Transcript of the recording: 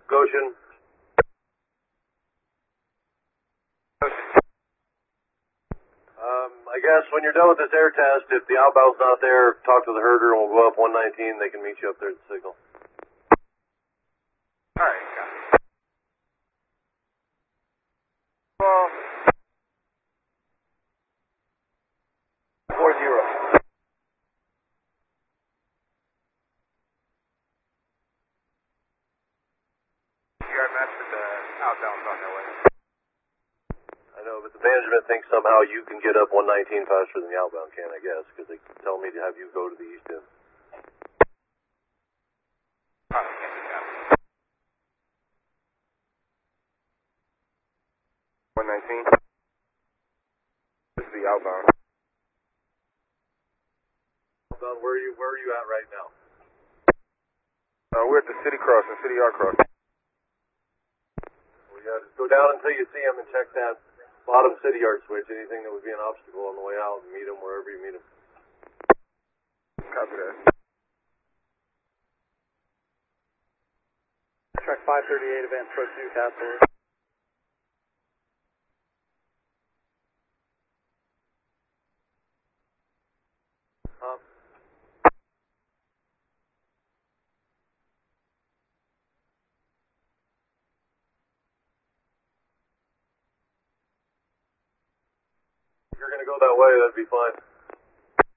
Goshen. I guess when you're done with this air test, if the outbound's not there, talk to the herder and we'll go up 119. They can meet you up there at the signal. Alright, got it. Well, 40. you got a match with the outbound's on their way. I know, but the management thinks somehow you can get up 119 faster than the outbound can, I guess, because they tell me to have you go to the east end. Probably can't do that. 119. This is the outbound. Outbound, where are you at right now? We're at the city crossing, city yard crossing. We got to go down until you see them and check that bottom city yard switch. Anything that would be an obstacle on the way out, and meet them wherever you meet them. Copy that. Track 538, advance approach Newcastle. If you're going to go that way, that'd be fine.